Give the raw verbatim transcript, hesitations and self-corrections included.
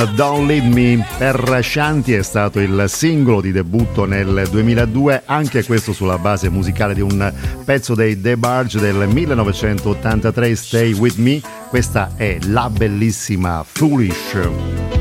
Don't Leave Me per Shanti è stato il singolo di debutto nel duemiladue, anche questo sulla base musicale di un pezzo dei The Barge del millenovecentottantatré, Stay With Me. Questa è la bellissima Foolish.